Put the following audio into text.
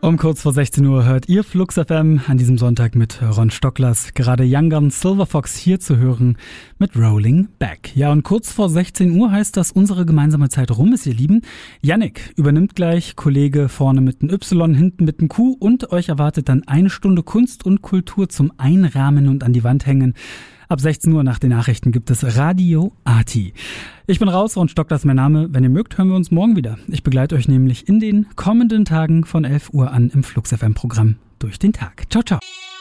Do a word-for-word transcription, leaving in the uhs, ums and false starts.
Um kurz vor sechzehn Uhr hört ihr Flux F M an diesem Sonntag mit Ron Stocklers. Gerade Young Gun Silver Fox hier zu hören mit Rolling Back. Ja, und kurz vor sechzehn Uhr heißt das, unsere gemeinsame Zeit rum ist, ihr Lieben. Yannick übernimmt gleich, Kollege vorne mit einem Y, hinten mit einem Q, und euch erwartet dann eine Stunde Kunst und Kultur zum Einrahmen und an die Wand hängen. Ab sechzehn Uhr nach den Nachrichten gibt es Radio Arti. Ich bin raus, Ron Stocklers mein Name. Wenn ihr mögt, hören wir uns morgen wieder. Ich begleite euch nämlich in den kommenden Tagen von elf Uhr an im Flux F M Programm durch den Tag. Ciao, ciao.